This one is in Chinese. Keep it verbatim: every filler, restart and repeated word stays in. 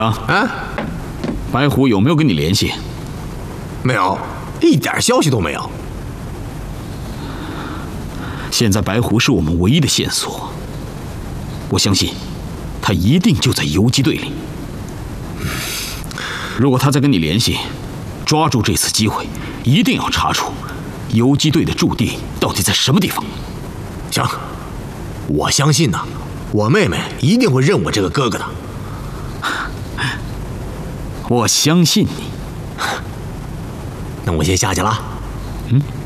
啊啊！白狐有没有跟你联系？ 没有，一点消息都没有。 现在白狐是我们唯一的线索，我相信他一定就在游击队里。如果他再跟你联系，抓住这次机会，一定要查出游击队的驻地到底在什么地方。 行，我相信呢，我妹妹一定会认我这个哥哥的。 我相信你。 那我先下去了。 嗯。